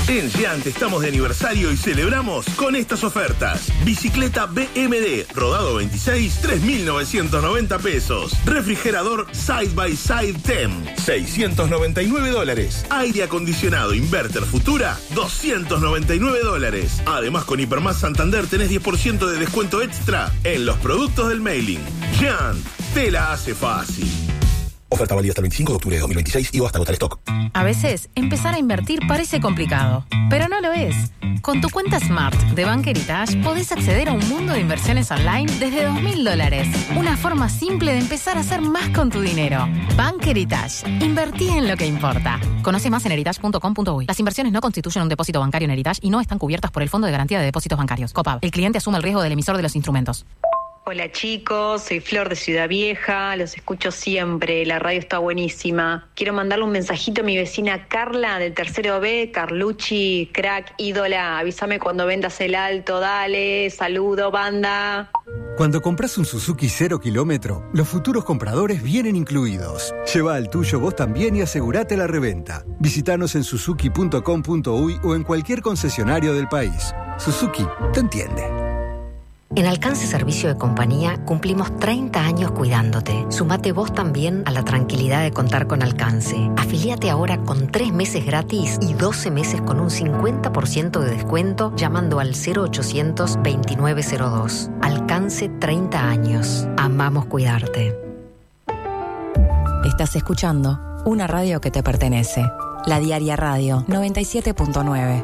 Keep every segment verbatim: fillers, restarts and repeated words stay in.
En Giant estamos de aniversario y celebramos con estas ofertas. Bicicleta B M D, rodado veintiséis, tres mil novecientos noventa pesos. Refrigerador Side by Side Tem, seiscientos noventa y nueve dólares. Aire acondicionado Inverter Futura, doscientos noventa y nueve dólares. Además, con Hipermás Santander tenés diez por ciento de descuento extra en los productos del mailing. Giant, te la hace fácil. Oferta válida hasta el veinticinco de octubre de dos mil veintiséis y o hasta agotar stock. A veces, empezar a invertir parece complicado, pero no lo es. Con tu cuenta Smart de Bank Heritage podés acceder a un mundo de inversiones online desde dos mil dólares. Una forma simple de empezar a hacer más con tu dinero. Bank Heritage. Invertí en lo que importa. Conoce más en heritage punto com punto uy. Las inversiones no constituyen un depósito bancario en Heritage y no están cubiertas por el Fondo de Garantía de Depósitos Bancarios. Copab. El cliente asume el riesgo del emisor de los instrumentos. Hola chicos, soy Flor de Ciudad Vieja, los escucho siempre, la radio está buenísima. Quiero mandarle un mensajito a mi vecina Carla del tercero B, Carlucci, crack, ídola, avísame cuando vendas el alto, dale, saludo, banda. Cuando compras un Suzuki cero kilómetro, los futuros compradores vienen incluidos. Lleva al tuyo vos también y asegurate la reventa. Visítanos en suzuki punto com punto uy o en cualquier concesionario del país. Suzuki te entiende. En Alcance Servicio de Compañía cumplimos treinta años cuidándote. Sumate vos también a la tranquilidad de contar con Alcance. Afilíate ahora con tres meses gratis y doce meses con un cincuenta por ciento de descuento llamando al cero ochocientos veintinueve cero dos. Alcance treinta años. Amamos cuidarte. Estás escuchando una radio que te pertenece. La Diaria Radio noventa y siete punto nueve.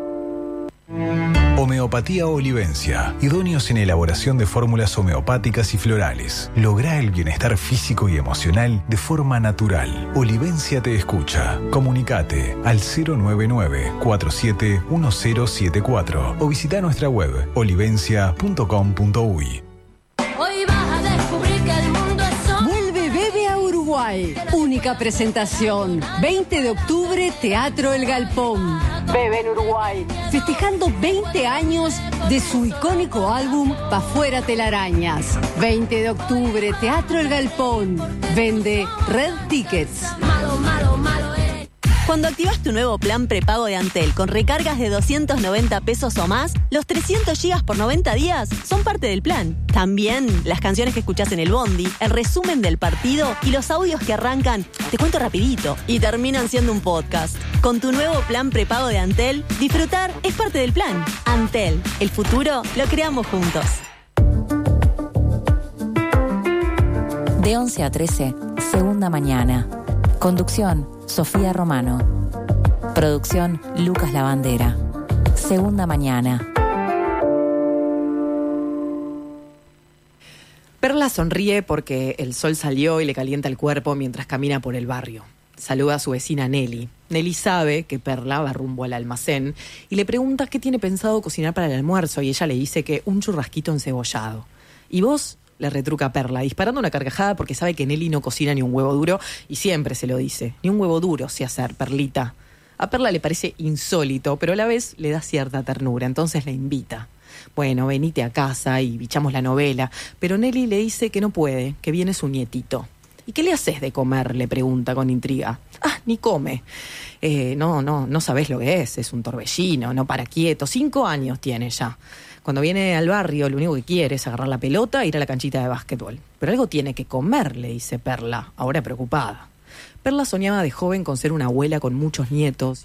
Homeopatía Olivencia. Idóneos en elaboración de fórmulas homeopáticas y florales. Lográ el bienestar físico y emocional de forma natural. Olivencia te escucha. Comunicate al cero nueve nueve, cuatro siete uno cero siete cuatro o visita nuestra web olivencia punto com punto uy. Hoy vas a descubrir que el mundo es solo... Vuelve Bebe a Uruguay. Única presentación. veinte de octubre, Teatro El Galpón. Bebe en Uruguay. Festejando veinte años de su icónico álbum Pa' Fuera Telarañas. veinte de octubre, Teatro El Galpón. Vende Red Tickets. Malo, malo, malo eres. Cuando activas tu nuevo plan prepago de Antel con recargas de doscientos noventa pesos o más, los trescientos gigas por noventa días son parte del plan. También las canciones que escuchás en el bondi, el resumen del partido y los audios que arrancan, te cuento rapidito, y terminan siendo un podcast. Con tu nuevo plan prepago de Antel, disfrutar es parte del plan. Antel, el futuro lo creamos juntos. De once a trece, segunda mañana. Conducción, Sofía Romano. Producción, Lucas Lavandera. Segunda mañana. Perla sonríe porque el sol salió y le calienta el cuerpo mientras camina por el barrio. Saluda a su vecina Nelly. Nelly sabe que Perla va rumbo al almacén y le pregunta qué tiene pensado cocinar para el almuerzo y ella le dice que un churrasquito encebollado. ¿Y vos? Le retruca Perla, disparando una carcajada porque sabe que Nelly no cocina ni un huevo duro y siempre se lo dice. Ni un huevo duro sé hacer, Perlita. A Perla le parece insólito, pero a la vez le da cierta ternura, entonces la invita. Bueno, venite a casa y bichamos la novela, pero Nelly le dice que no puede, que viene su nietito. ¿Y qué le haces de comer?, le pregunta con intriga. Ah, ni come. Eh, no, no, no sabés lo que es, es un torbellino, no para quieto, cinco años tiene ya. Cuando viene al barrio, lo único que quiere es agarrar la pelota e ir a la canchita de básquetbol. Pero algo tiene que comer, le dice Perla, ahora preocupada. Perla soñaba de joven con ser una abuela con muchos nietos,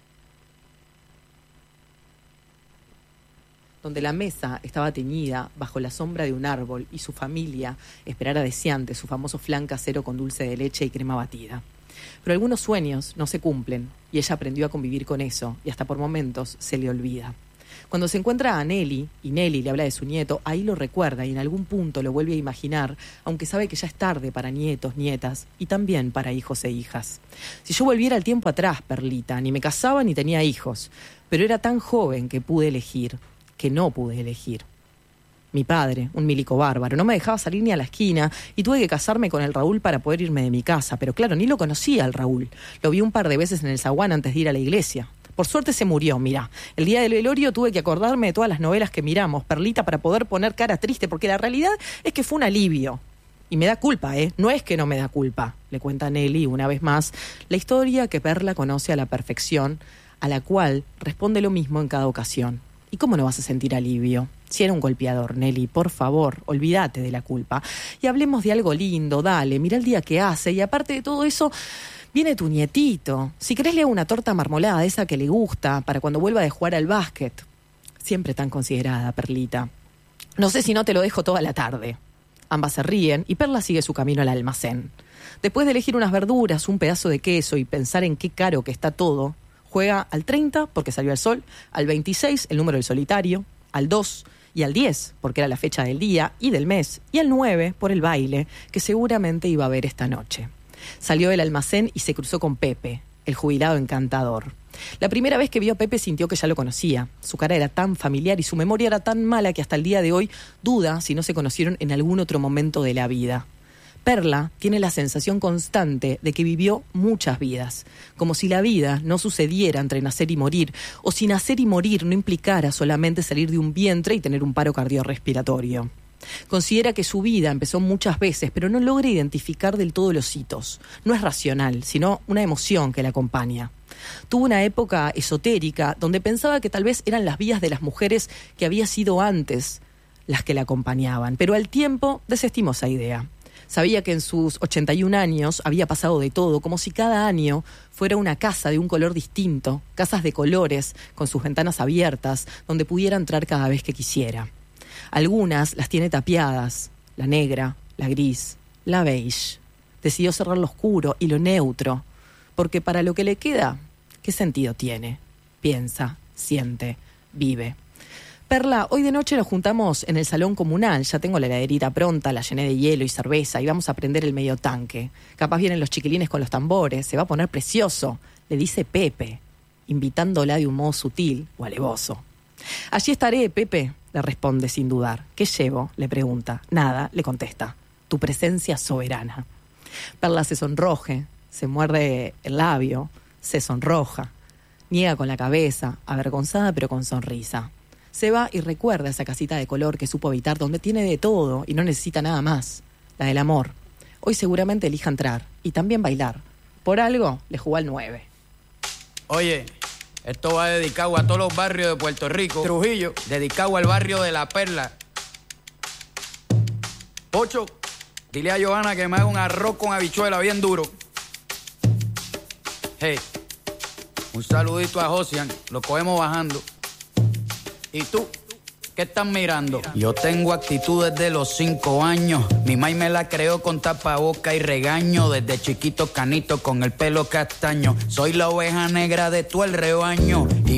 donde la mesa estaba teñida bajo la sombra de un árbol y su familia esperara deseante su famoso flan casero con dulce de leche y crema batida. Pero algunos sueños no se cumplen y ella aprendió a convivir con eso y hasta por momentos se le olvida. Cuando se encuentra a Nelly y Nelly le habla de su nieto, ahí lo recuerda y en algún punto lo vuelve a imaginar, aunque sabe que ya es tarde para nietos, nietas y también para hijos e hijas. Si yo volviera el tiempo atrás, Perlita, ni me casaba ni tenía hijos, pero era tan joven que pude elegir, que no pude elegir. Mi padre, un milico bárbaro, no me dejaba salir ni a la esquina y tuve que casarme con el Raúl para poder irme de mi casa, pero claro, ni lo conocía al Raúl. Lo vi un par de veces en el zaguán antes de ir a la iglesia. Por suerte se murió, mirá. El día del velorio tuve que acordarme de todas las novelas que miramos, Perlita, para poder poner cara triste, porque la realidad es que fue un alivio. Y me da culpa, ¿eh? No es que no me da culpa, le cuenta Nelly una vez más, la historia que Perla conoce a la perfección, a la cual responde lo mismo en cada ocasión. ¿Y cómo no vas a sentir alivio? Si era un golpeador, Nelly, por favor, olvídate de la culpa. Y hablemos de algo lindo, dale, mira el día que hace. Y aparte de todo eso, viene tu nietito. Si querés le hago una torta marmolada, esa que le gusta, para cuando vuelva de jugar al básquet. Siempre tan considerada, Perlita. No sé si no te lo dejo toda la tarde. Ambas se ríen y Perla sigue su camino al almacén. Después de elegir unas verduras, un pedazo de queso y pensar en qué caro que está todo, juega al treinta porque salió el sol, al veintiséis el número del solitario, al dos y al diez porque era la fecha del día y del mes, y al nueve por el baile que seguramente iba a haber esta noche. Salió del almacén y se cruzó con Pepe, el jubilado encantador. La primera vez que vio a Pepe sintió que ya lo conocía. Su cara era tan familiar y su memoria era tan mala que hasta el día de hoy duda si no se conocieron en algún otro momento de la vida. Perla tiene la sensación constante de que vivió muchas vidas, como si la vida no sucediera entre nacer y morir, o si nacer y morir no implicara solamente salir de un vientre y tener un paro cardiorrespiratorio. Considera que su vida empezó muchas veces, pero no logra identificar del todo los hitos. No es racional, sino una emoción que la acompaña. Tuvo una época esotérica donde pensaba que tal vez eran las vidas de las mujeres que había sido antes las que la acompañaban, pero al tiempo desestimó esa idea. Sabía que en sus ochenta y un años había pasado de todo, como si cada año fuera una casa de un color distinto, casas de colores, con sus ventanas abiertas, donde pudiera entrar cada vez que quisiera. Algunas las tiene tapiadas, la negra, la gris, la beige. Decidió cerrar lo oscuro y lo neutro, porque para lo que le queda, ¿qué sentido tiene? Piensa, siente, vive. Perla, hoy de noche nos juntamos en el salón comunal, ya tengo la heladerita pronta, la llené de hielo y cerveza y vamos a prender el medio tanque. Capaz vienen los chiquilines con los tambores, se va a poner precioso, le dice Pepe, invitándola de un modo sutil o alevoso. Allí estaré, Pepe, le responde sin dudar. ¿Qué llevo?, le pregunta. Nada, le contesta. Tu presencia soberana. Perla se sonroje, se muerde el labio, se sonroja, niega con la cabeza, avergonzada pero con sonrisa. Se va y recuerda esa casita de color que supo habitar, donde tiene de todo y no necesita nada más, la del amor. Hoy seguramente elija entrar y también bailar. Por algo le jugó al nueve. Oye, esto va dedicado a todos los barrios de Puerto Rico. Trujillo. Dedicado al barrio de La Perla. Pocho, dile a Johanna que me haga un arroz con habichuela bien duro. Hey, un saludito a Josian, lo cogemos bajando. ¿Y tú? ¿Qué estás mirando? Yo tengo actitud desde los cinco años. Mi maíz me la creó con tapaboca y regaño. Desde chiquito canito con el pelo castaño. Soy la oveja negra de todo el rebaño. Y